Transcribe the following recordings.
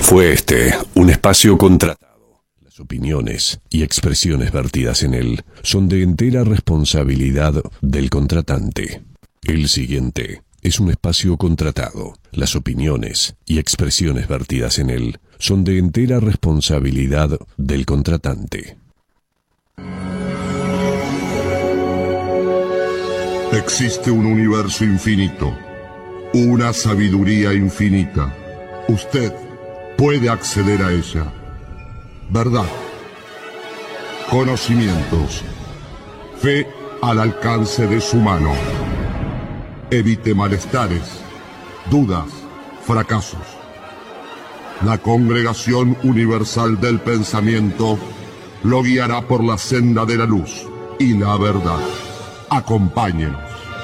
Fue este un espacio contratado. Las opiniones y expresiones vertidas en él son de entera responsabilidad del contratante. El siguiente es un espacio contratado. Las opiniones y expresiones vertidas en él son de entera responsabilidad del contratante. Existe un universo infinito, una sabiduría infinita. Usted puede acceder a ella. Verdad, conocimientos, fe al alcance de su mano. Evite malestares, dudas, fracasos. La Congregación Universal del Pensamiento lo guiará por la senda de la luz y la verdad. Acompáñenos.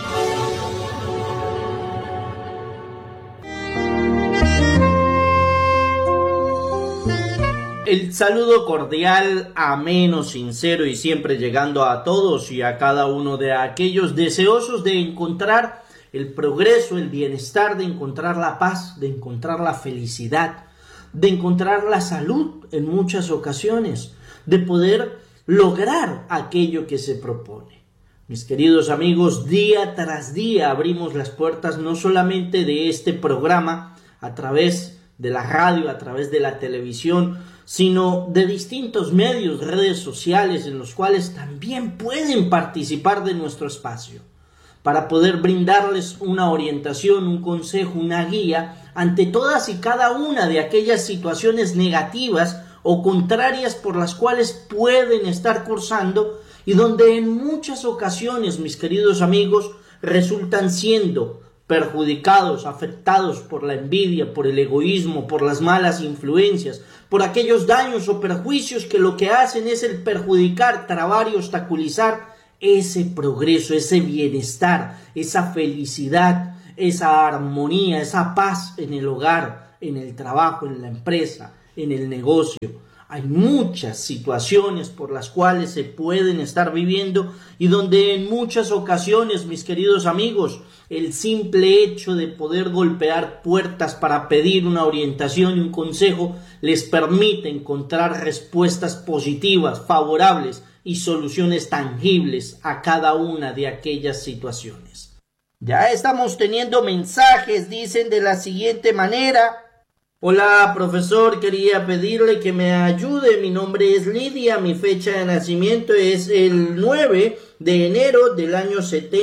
El saludo cordial, ameno, sincero y siempre llegando a todos y a cada uno de aquellos deseosos de encontrar el progreso, el bienestar, de encontrar la paz, de encontrar la felicidad, de encontrar la salud en muchas ocasiones, de poder lograr aquello que se propone. Mis queridos amigos, día tras día abrimos las puertas no solamente de este programa a través de la radio, a través de la televisión, sino de distintos medios, redes sociales en los cuales también pueden participar de nuestro espacio, para poder brindarles una orientación, un consejo, una guía ante todas y cada una de aquellas situaciones negativas o contrarias por las cuales pueden estar cursando y donde en muchas ocasiones, mis queridos amigos, resultan siendo perjudicados, afectados por la envidia, por el egoísmo, por las malas influencias, por aquellos daños o perjuicios que lo que hacen es el perjudicar, trabar y obstaculizar ese progreso, ese bienestar, esa felicidad, esa armonía, esa paz en el hogar, en el trabajo, en la empresa, en el negocio. Hay muchas situaciones por las cuales se pueden estar viviendo y donde en muchas ocasiones, mis queridos amigos, el simple hecho de poder golpear puertas para pedir una orientación y un consejo les permite encontrar respuestas positivas, favorables y soluciones tangibles a cada una de aquellas situaciones. Ya estamos teniendo mensajes, dicen de la siguiente manera: hola profesor, quería pedirle que me ayude, mi nombre es Lidia, mi fecha de nacimiento es el 9 de enero del año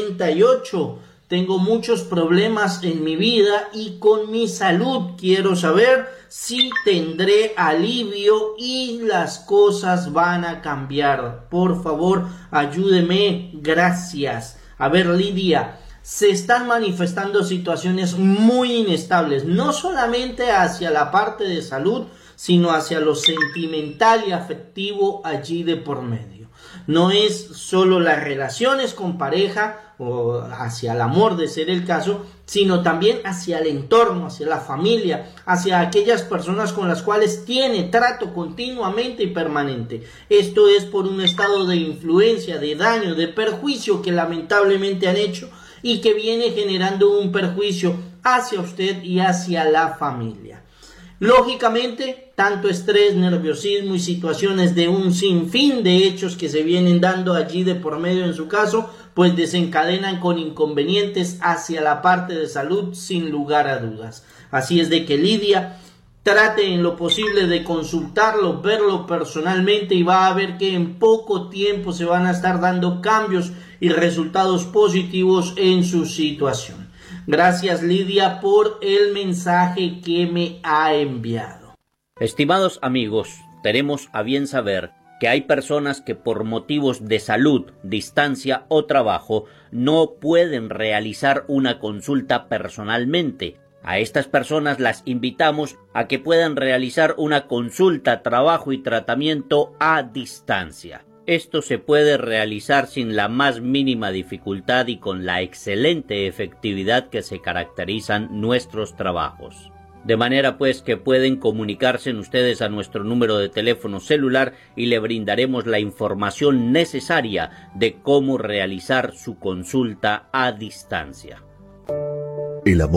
78, tengo muchos problemas en mi vida y con mi salud, quiero saber si tendré alivio y las cosas van a cambiar, por favor ayúdeme, gracias. A ver, Lidia, se están manifestando situaciones muy inestables, no solamente hacia la parte de salud, sino hacia lo sentimental y afectivo allí de por medio. No es solo las relaciones con pareja o hacia el amor de ser el caso, sino también hacia el entorno, hacia la familia, hacia aquellas personas con las cuales tiene trato continuamente y permanente. Esto es por un estado de influencia, de daño, de perjuicio que lamentablemente han hecho y que viene generando un perjuicio hacia usted y hacia la familia. Lógicamente, tanto estrés, nerviosismo y situaciones de un sinfín de hechos que se vienen dando allí de por medio en su caso, pues desencadenan con inconvenientes hacia la parte de salud sin lugar a dudas. Así es de que Lidia, trate en lo posible de consultarlo, verlo personalmente y va a ver que en poco tiempo se van a estar dando cambios y resultados positivos en su situación. Gracias, Lidia, por el mensaje que me ha enviado. Estimados amigos, tenemos a bien saber que hay personas que por motivos de salud, distancia o trabajo no pueden realizar una consulta personalmente. A estas personas las invitamos a que puedan realizar una consulta, trabajo y tratamiento a distancia. Esto se puede realizar sin la más mínima dificultad y con la excelente efectividad que se caracterizan nuestros trabajos. De manera pues que pueden comunicarse ustedes a nuestro número de teléfono celular y le brindaremos la información necesaria de cómo realizar su consulta a distancia. El amor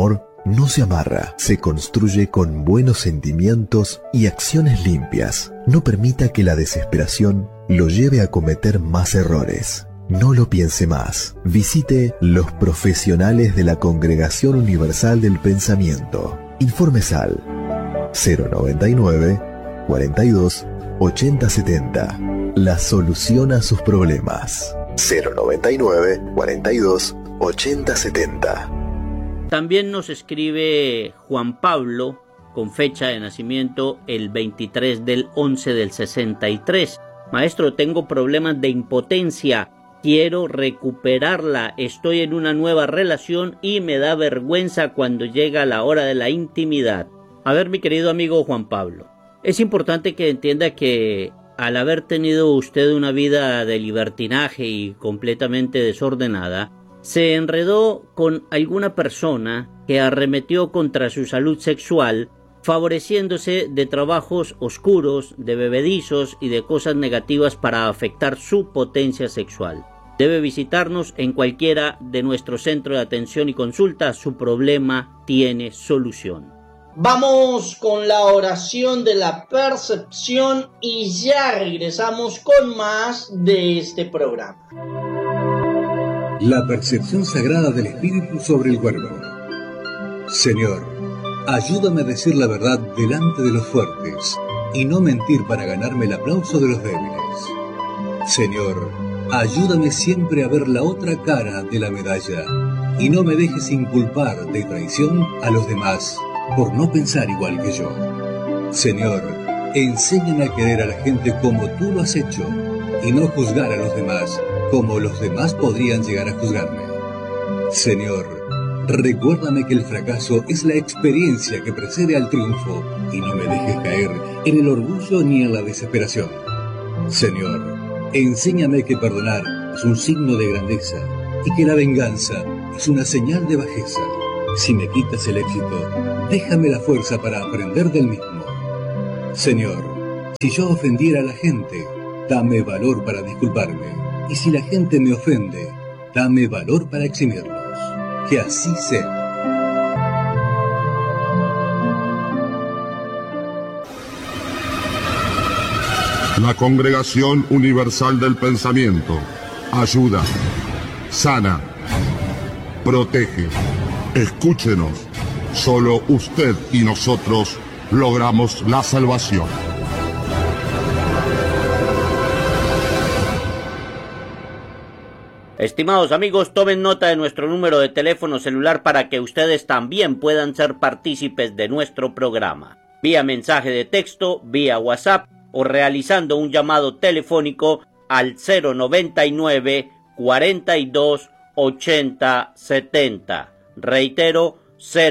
no se amarra, se construye con buenos sentimientos y acciones limpias. No permita que la desesperación lo lleve a cometer más errores. No lo piense más. Visite los profesionales de la Congregación Universal del Pensamiento. Informes al 099 42 80 70. La solución a sus problemas. 099 42 80 70. También nos escribe Juan Pablo, con fecha de nacimiento el 23 del 11 del 63. Maestro, tengo problemas de impotencia. Quiero recuperarla. Estoy en una nueva relación y me da vergüenza cuando llega la hora de la intimidad. A ver, mi querido amigo Juan Pablo, es importante que entienda que al haber tenido usted una vida de libertinaje y completamente desordenada, se enredó con alguna persona que arremetió contra su salud sexual, favoreciéndose de trabajos oscuros, de bebedizos y de cosas negativas para afectar su potencia sexual. Debe visitarnos en cualquiera de nuestros centros de atención y consulta. Su problema tiene solución. Vamos con la oración de la percepción y ya regresamos con más de este programa. La percepción sagrada del Espíritu sobre el cuerpo. Señor, ayúdame a decir la verdad delante de los fuertes y no mentir para ganarme el aplauso de los débiles. Señor, ayúdame siempre a ver la otra cara de la medalla y no me dejes inculpar de traición a los demás por no pensar igual que yo. Señor, enséñame a querer a la gente como tú lo has hecho y no juzgar a los demás como los demás podrían llegar a juzgarme. Señor, recuérdame que el fracaso es la experiencia que precede al triunfo y no me dejes caer en el orgullo ni en la desesperación. Señor, enséñame que perdonar es un signo de grandeza y que la venganza es una señal de bajeza. Si me quitas el éxito, déjame la fuerza para aprender del mismo. Señor, si yo ofendiera a la gente, dame valor para disculparme. Y si la gente me ofende, dame valor para eximirlos. Que así sea. La Congregación Universal del Pensamiento ayuda, sana, protege. Escúchenos. Solo usted y nosotros logramos la salvación. Estimados amigos, tomen nota de nuestro número de teléfono celular para que ustedes también puedan ser partícipes de nuestro programa. Vía mensaje de texto, vía WhatsApp o realizando un llamado telefónico al 099 42 80 70. Reitero,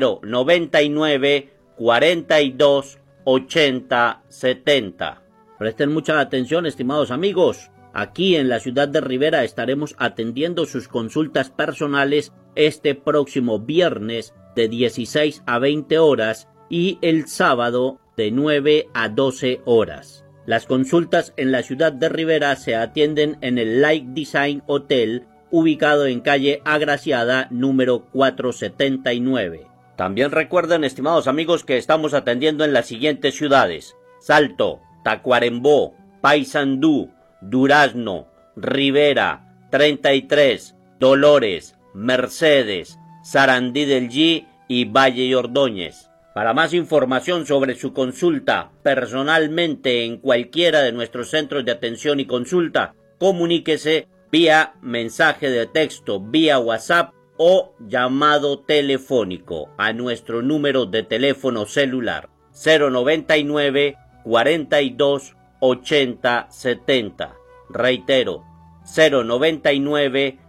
099 42 80 70. Presten mucha atención, estimados amigos. Aquí en la ciudad de Rivera estaremos atendiendo sus consultas personales este próximo viernes de 16 a 20 horas y el sábado de 9 a 12 horas. Las consultas en la ciudad de Rivera se atienden en el Light Design Hotel, ubicado en calle Agraciada número 479. También recuerden, estimados amigos, que estamos atendiendo en las siguientes ciudades: Salto, Tacuarembó, Paysandú, Durazno, Rivera, 33, Dolores, Mercedes, Sarandí del G y Valle y Ordóñez. Para más información sobre su consulta personalmente en cualquiera de nuestros centros de atención y consulta, comuníquese vía mensaje de texto, vía WhatsApp o llamado telefónico a nuestro número de teléfono celular 099 42 80 70. Reitero, 099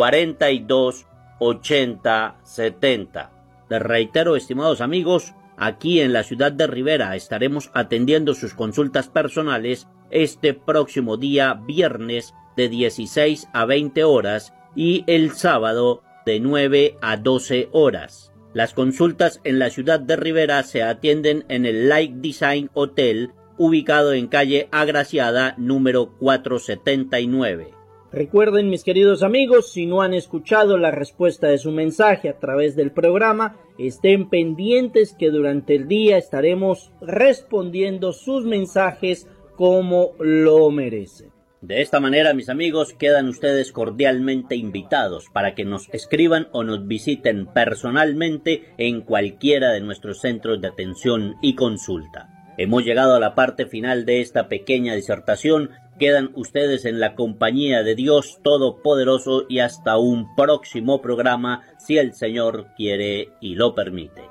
42 80 70. Les reitero, estimados amigos, aquí en la ciudad de Rivera estaremos atendiendo sus consultas personales este próximo día viernes de 16 a 20 horas y el sábado de 9 a 12 horas. Las consultas en la ciudad de Rivera se atienden en el Light Design Hotel, ubicado en calle Agraciada número 479. Recuerden, mis queridos amigos, si no han escuchado la respuesta de su mensaje a través del programa, estén pendientes que durante el día estaremos respondiendo sus mensajes como lo merecen. De esta manera, mis amigos, quedan ustedes cordialmente invitados para que nos escriban o nos visiten personalmente en cualquiera de nuestros centros de atención y consulta. Hemos llegado a la parte final de esta pequeña disertación. Quedan ustedes en la compañía de Dios Todopoderoso y hasta un próximo programa, si el Señor quiere y lo permite.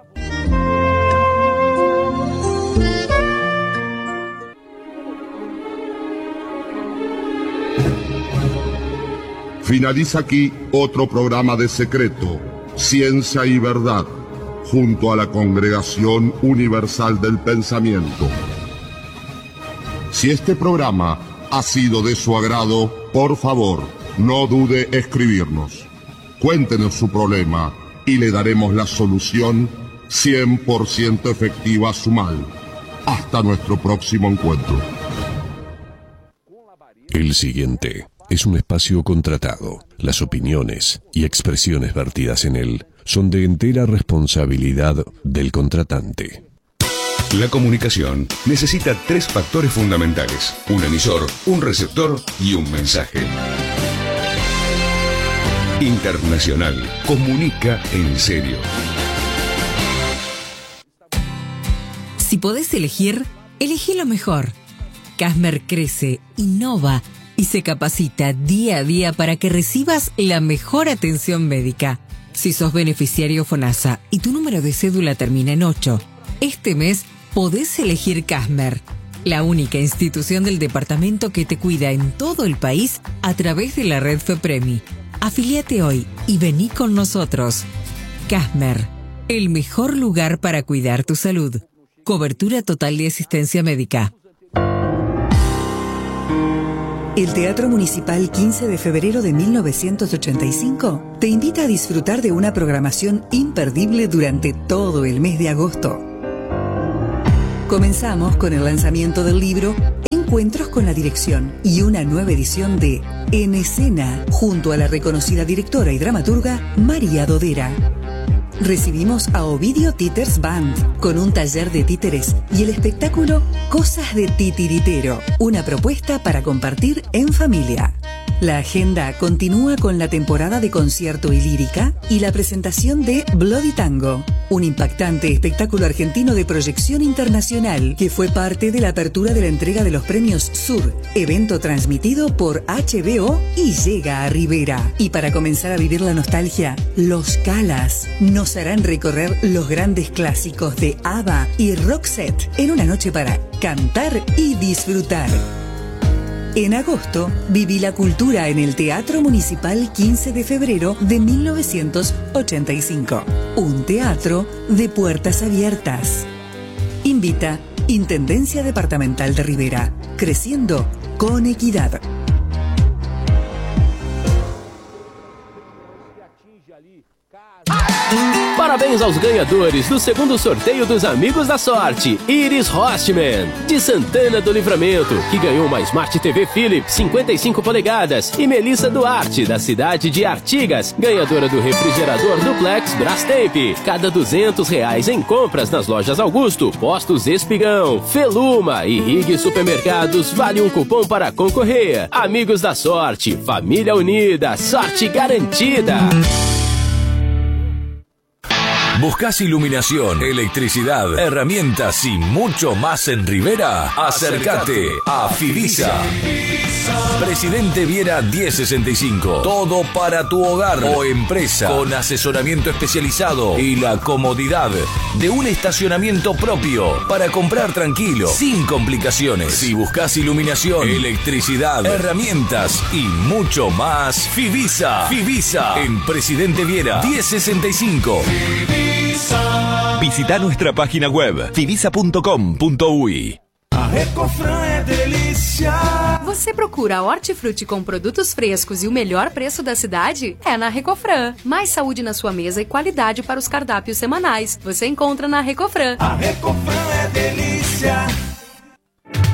Finaliza aquí otro programa de Secreto, Ciencia y Verdad, junto a la Congregación Universal del Pensamiento. Si este programa ha sido de su agrado, por favor, no dude escribirnos. Cuéntenos su problema y le daremos la solución 100% efectiva a su mal. Hasta nuestro próximo encuentro. El siguiente es un espacio contratado. Las opiniones y expresiones vertidas en él son de entera responsabilidad del contratante. La comunicación necesita 3 factores fundamentales: un emisor, un receptor y un mensaje. Internacional comunica en serio. Si podés elegir, elegí lo mejor. Casmer crece, innova y se capacita día a día para que recibas la mejor atención médica. Si sos beneficiario FONASA y tu número de cédula termina en 8, este mes podés elegir Casmer, la única institución del departamento que te cuida en todo el país a través de la red FEPREMI. Afiliate hoy y vení con nosotros. Casmer, el mejor lugar para cuidar tu salud. Cobertura total de asistencia médica. El Teatro Municipal 15 de febrero de 1985 te invita a disfrutar de una programación imperdible durante todo el mes de agosto. Comenzamos con el lanzamiento del libro Encuentros con la Dirección y una nueva edición de En Escena, junto a la reconocida directora y dramaturga María Dodera. Recibimos a Ovidio Titers Band con un taller de títeres y el espectáculo Cosas de Titiritero, una propuesta para compartir en familia. La agenda continúa con la temporada de concierto y lírica y la presentación de Bloody Tango, un impactante espectáculo argentino de proyección internacional que fue parte de la apertura de la entrega de los premios Sur, evento transmitido por HBO y llega a Rivera. Y para comenzar a vivir la nostalgia, Los Calas nos harán recorrer los grandes clásicos de ABBA y Roxette en una noche para cantar y disfrutar. En agosto, viví la cultura en el Teatro Municipal 15 de febrero de 1985. Un teatro de puertas abiertas. Invita Intendencia Departamental de Rivera. Creciendo con equidad. Parabéns aos ganhadores do segundo sorteio dos Amigos da Sorte. Iris Hostman, de Santana do Livramento, que ganhou uma Smart TV Philips 55 polegadas. E Melissa Duarte, da cidade de Artigas, ganhadora do refrigerador Duplex Brastemp. Cada R$200 em compras nas lojas Augusto, Postos Espigão, Feluma e Rig Supermercados vale um cupom para concorrer. Amigos da Sorte, família unida, sorte garantida. ¿Buscas iluminación, electricidad, herramientas y mucho más en Rivera? Acércate a Fivisa. Presidente Viera 1065. Todo para tu hogar o empresa, con asesoramiento especializado y la comodidad de un estacionamiento propio para comprar tranquilo, sin complicaciones. Si buscas iluminación, electricidad, herramientas y mucho más, Fivisa. Fivisa en Presidente Viera 1065. Visita nuestra página web fivisa.com.uy. A Recofran é delícia. Você procura hortifruti com produtos frescos e o melhor preço da cidade? É na Recofran. Mais saúde na sua mesa e qualidade para os cardápios semanais. Você encontra na Recofran. A Recofran é delícia.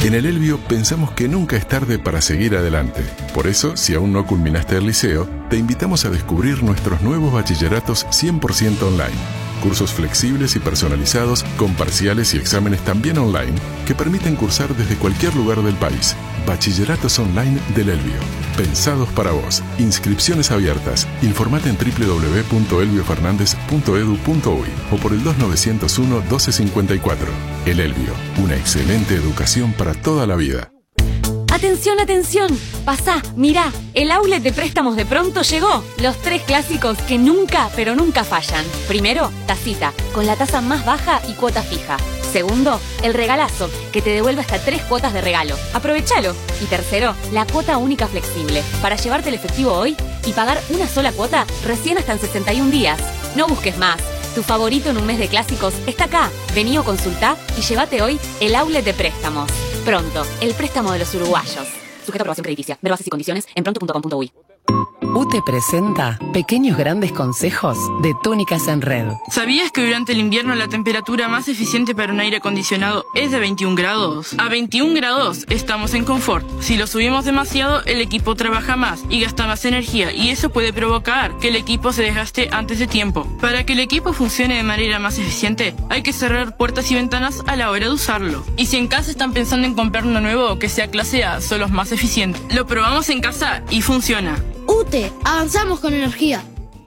En el Elvio pensamos que nunca es tarde para seguir adelante. Por eso, si aún no culminaste el liceo, te invitamos a descubrir nuestros nuevos bachilleratos 100% online. Cursos flexibles y personalizados con parciales y exámenes también online que permiten cursar desde cualquier lugar del país. Bachilleratos online del Elvio. Pensados para vos. Inscripciones abiertas. Informate en www.elviofernandez.edu.uy o por el 2901-1254. El Elvio. Una excelente educación para toda la vida. ¡Atención, atención! Pasá, mirá, el outlet de préstamos de Pronto llegó. Los 3 clásicos que nunca, pero nunca fallan. Primero, tacita, con la tasa más baja y cuota fija. Segundo, el regalazo, que te devuelve hasta 3 cuotas de regalo. ¡Aprovechalo! Y tercero, la cuota única flexible, para llevarte el efectivo hoy y pagar una sola cuota recién hasta en 61 días. No busques más. Tu favorito en un mes de clásicos está acá. Vení o consultá y llévate hoy el outlet de préstamos. Pronto, el préstamo de los uruguayos. Sujeto a aprobación crediticia. Ver bases y condiciones en pronto.com.uy. UTE presenta Pequeños Grandes Consejos de Túnicas en Red. ¿Sabías que durante el invierno la temperatura más eficiente para un aire acondicionado es de 21 grados? A 21 grados estamos en confort. Si lo subimos demasiado, el equipo trabaja más y gasta más energía, y eso puede provocar que el equipo se desgaste antes de tiempo. Para que el equipo funcione de manera más eficiente, hay que cerrar puertas y ventanas a la hora de usarlo. Y si en casa están pensando en comprar uno nuevo que sea clase A, son los más eficientes. Lo probamos en casa y funciona. UTE, avançamos com energia.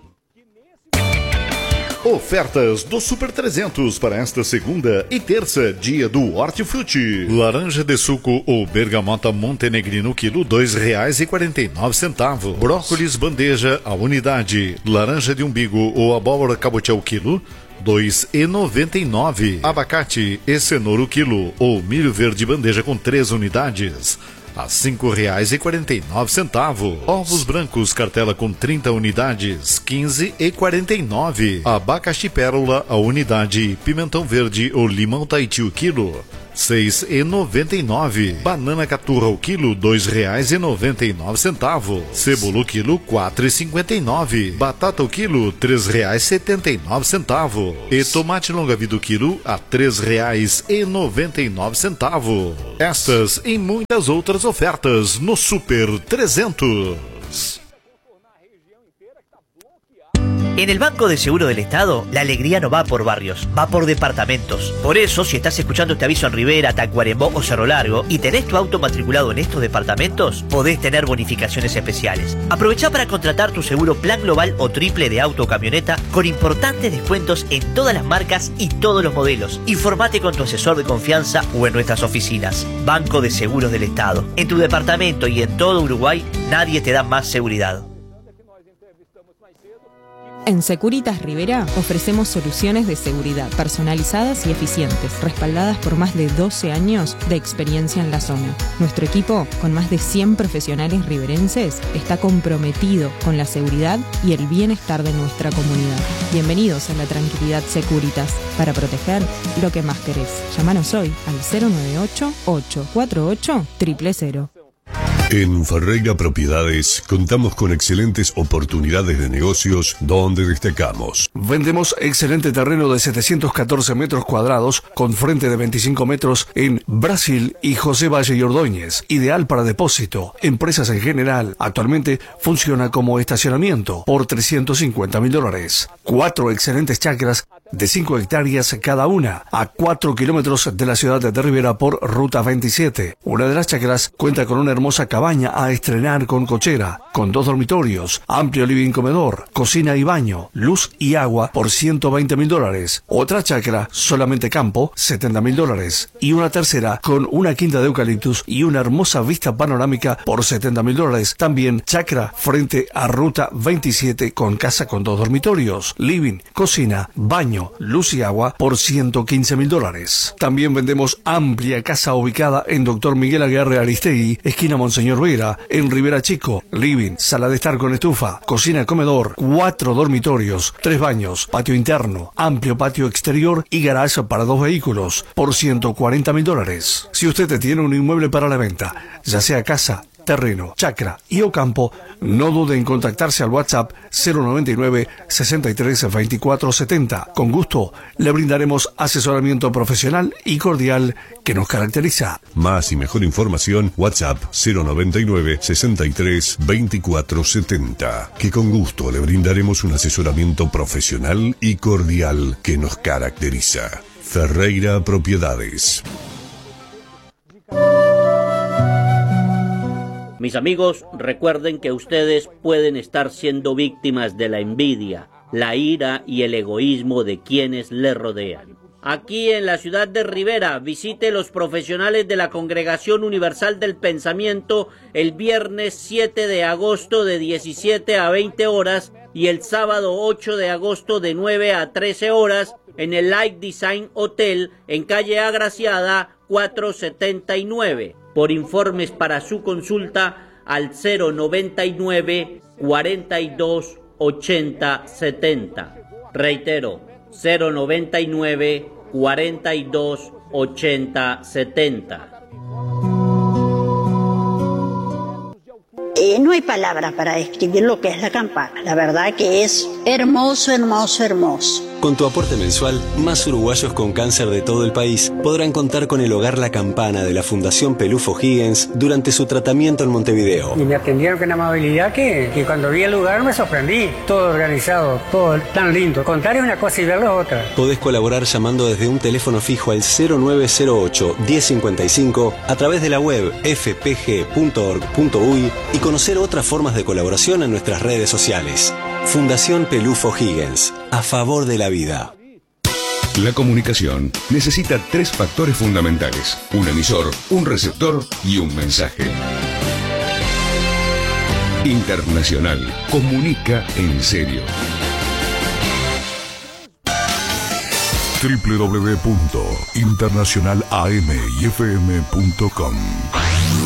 Ofertas do Super 300 para esta segunda e terça, dia do Hortifruti. Laranja de suco ou bergamota montenegrino quilo R$2,49. Brócolis bandeja a unidade. Laranja de umbigo ou abóbora cabotial quilo R$2,99. Abacate e cenoura quilo ou milho verde bandeja com 3 unidades a R$5,49. Ovos brancos cartela com 30 unidades, R$15,49. Abacaxi pérola a unidade. Pimentão verde ou limão Tahiti o quilo, R$6,99. Banana caturra o quilo, R$2,99. Cebola o quilo, R$4,59. Batata o quilo, R$3,79. E tomate longa-vida o quilo a R$3,99. Estas e muitas outras ofertas no Super 300. En el Banco de Seguro del Estado, la alegría no va por barrios, va por departamentos. Por eso, si estás escuchando este aviso en Rivera, Tacuarembó o Cerro Largo y tenés tu auto matriculado en estos departamentos, podés tener bonificaciones especiales. Aprovechá para contratar tu seguro plan global o triple de auto o camioneta con importantes descuentos en todas las marcas y todos los modelos. Informate con tu asesor de confianza o en nuestras oficinas. Banco de Seguros del Estado. En tu departamento y en todo Uruguay, nadie te da más seguridad. En Securitas Rivera ofrecemos soluciones de seguridad personalizadas y eficientes, respaldadas por más de 12 años de experiencia en la zona. Nuestro equipo, con más de 100 profesionales riverenses, está comprometido con la seguridad y el bienestar de nuestra comunidad. Bienvenidos a la tranquilidad Securitas, para proteger lo que más querés. Llámanos hoy al 098-848-000. En Ferreira Propiedades contamos con excelentes oportunidades de negocios donde destacamos. Vendemos excelente terreno de 714 metros cuadrados con frente de 25 metros en Brasil y José Valle y Ordóñez. Ideal para depósito, empresas en general. Actualmente funciona como estacionamiento por $350.000. 4 excelentes chacras de 5 hectáreas cada una, a 4 kilómetros de la ciudad de Rivera por Ruta 27. Una de las chacras cuenta con una hermosa cabaña a estrenar con cochera, con 2 dormitorios, amplio living comedor, cocina y baño, luz y agua por $120.000. Otra chacra, solamente campo, $70.000. Y una tercera con una quinta de eucaliptus y una hermosa vista panorámica por $70.000. También chacra frente a Ruta 27 con casa con 2 dormitorios, living, cocina, baño, luz y agua por $115.000. También vendemos amplia casa ubicada en Dr. Miguel Aguirre Aristegui, esquina Monseñor Vera, en Rivera Chico. Living, sala de estar con estufa, cocina, comedor, 4 dormitorios, 3 baños, patio interno, amplio patio exterior y garage para 2 vehículos por $140.000. Si usted tiene un inmueble para la venta, ya sea casa, terreno, chacra y o campo, no dude en contactarse al WhatsApp 099 63 24 70. Con gusto le brindaremos asesoramiento profesional y cordial que nos caracteriza. Más y mejor información, WhatsApp 099 63 24 70. Que con gusto le brindaremos un asesoramiento profesional y cordial que nos caracteriza. Ferreira Propiedades. Mis amigos, recuerden que ustedes pueden estar siendo víctimas de la envidia, la ira y el egoísmo de quienes le rodean. Aquí en la ciudad de Rivera, visite los profesionales de la Congregación Universal del Pensamiento el viernes 7 de agosto de 17 a 20 horas y el sábado 8 de agosto de 9 a 13 horas en el Light Design Hotel en calle Agraciada 479. Por informes para su consulta al 099 42 80 70. Reitero, 099 42 80 70. No hay palabras para describir lo que es la campana. La verdad que es hermoso, hermoso, hermoso. Con tu aporte mensual, más uruguayos con cáncer de todo el país podrán contar con el Hogar La Campana de la Fundación Pelufo Higgins durante su tratamiento en Montevideo. Y me atendieron con una amabilidad que cuando vi el lugar me sorprendí. Todo organizado, todo tan lindo. Contar es una cosa y verlo es otra. Podés colaborar llamando desde un teléfono fijo al 0908 1055 a través de la web fpg.org.uy y conocer otras formas de colaboración en nuestras redes sociales. Fundación Pelufo Higgins, a favor de la vida. La comunicación necesita 3 factores fundamentales: un emisor, un receptor y un mensaje. Internacional comunica en serio. www.internacionalamyfm.com